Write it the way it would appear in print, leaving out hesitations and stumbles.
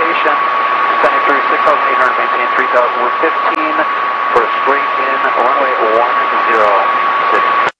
elevation, descending through 6,800, maintain 3,000, we're 15 for a straight in, runway 10.